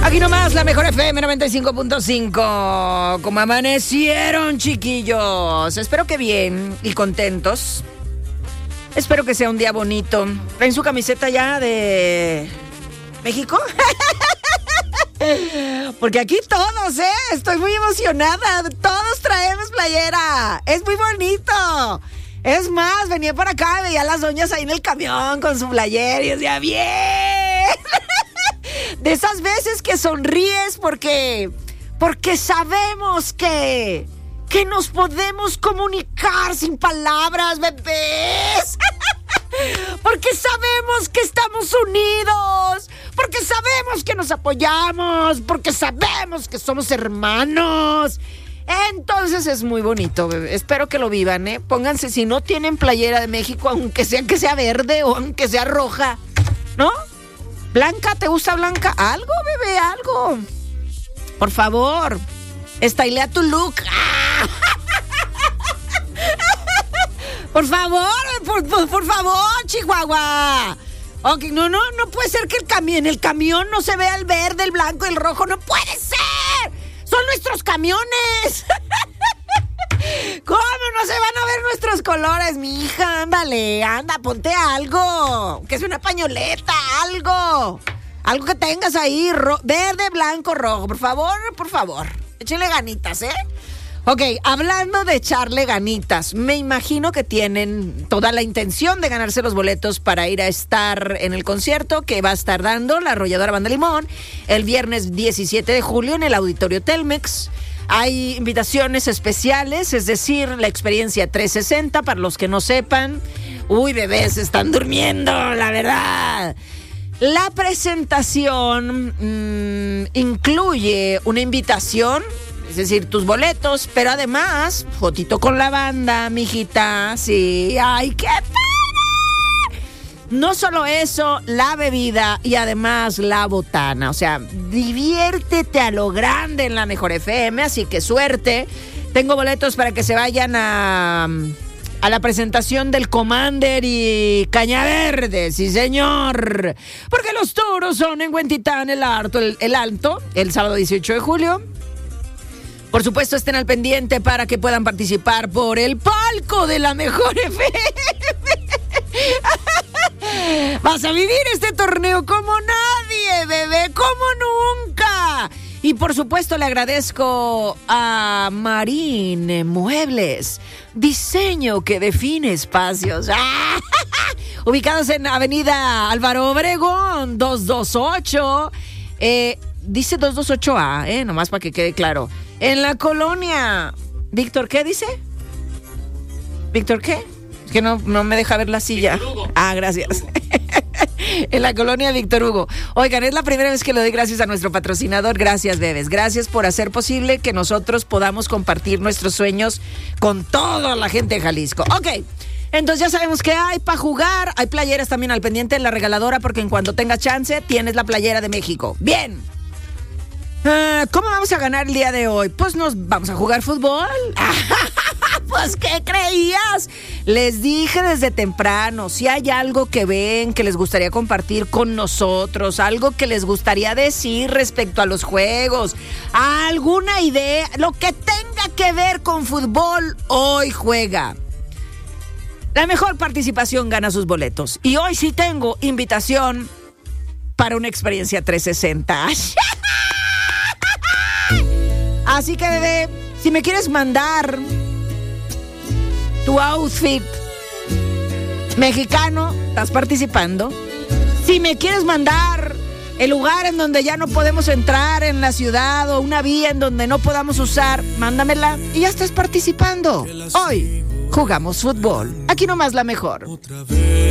Aquí nomás, la mejor FM 95.5. ¿Cómo amanecieron, chiquillos? Espero que bien y contentos. Espero que sea un día bonito. ¿Traen su camiseta ya de México? Porque aquí todos, estoy muy emocionada. Todos traemos playera. Es muy bonito. Es más, venía por acá y veía a las doñas ahí en el camión con su playera y decía, ¡bien! De esas veces que sonríes porque sabemos que nos podemos comunicar sin palabras, bebés. Porque sabemos que estamos unidos, porque sabemos que nos apoyamos, porque sabemos que somos hermanos. Entonces es muy bonito, bebé. Espero que lo vivan, Pónganse, si no tienen playera de México, aunque sea verde o aunque sea roja, ¿no? Blanca, ¿te gusta blanca? Algo, bebé, algo. Por favor, estylea tu look. Por favor, por favor, Chihuahua. Okay, no puede ser que en el camión no se vea el verde, el blanco y el rojo. ¡No puede ser! ¡Son nuestros camiones! ¿Cómo no se van a ver nuestros colores, mija? Ándale, ponte algo. Que es una pañoleta, algo. Algo que tengas ahí, verde, blanco, rojo. Por favor. Échenle ganitas, Ok, hablando de echarle ganitas, me imagino que tienen toda la intención de ganarse los boletos para ir a estar en el concierto que va a estar dando la Arrolladora Banda Limón el viernes 17 de julio en el Auditorio Telmex. Hay invitaciones especiales, es decir, la experiencia 360, para los que no sepan. Uy, bebés, están durmiendo, la verdad. La presentación incluye una invitación, es decir, tus boletos, pero además, fotito con la banda, mijita, sí, ¡ay, qué padre! No solo eso, la bebida y además la botana, o sea, diviértete a lo grande en la mejor FM, así que suerte. Tengo boletos para que se vayan a la presentación del Commander y Cañaverde, sí señor, porque los toros son en Huentitán, el Alto, el sábado 18 de julio. Por supuesto, estén al pendiente para que puedan participar por el palco de la mejor FM. Vas a vivir este torneo como nadie, bebé, como nunca. Y por supuesto le agradezco a Marine Muebles, diseño que define espacios. Ubicados en Avenida Álvaro Obregón, 228. Dice 228A, nomás para que quede claro. En la colonia, ¿Víctor qué dice? ¿Víctor qué? Es que no me deja ver la silla. Gracias. En la colonia Víctor Hugo. Oigan, es la primera vez que le doy gracias a nuestro patrocinador. Gracias, bebés. Gracias por hacer posible que nosotros podamos compartir nuestros sueños con toda la gente de Jalisco. Ok, entonces ya sabemos que hay para jugar. Hay playeras también al pendiente de la regaladora, porque en cuanto tengas chance, tienes la playera de México. Bien. ¿Cómo vamos a ganar el día de hoy? Pues nos vamos a jugar fútbol. Pues, ¿qué creías? Les dije desde temprano, si hay algo que ven que les gustaría compartir con nosotros, algo que les gustaría decir respecto a los juegos, alguna idea, lo que tenga que ver con fútbol, hoy juega. La mejor participación gana sus boletos. Y hoy sí tengo invitación para una experiencia 360. Así que, bebé, si me quieres mandar tu outfit mexicano, estás participando. Si me quieres mandar el lugar en donde ya no podemos entrar en la ciudad o una vía en donde no podamos usar, mándamela y ya estás participando. Hoy jugamos fútbol. Aquí nomás la mejor.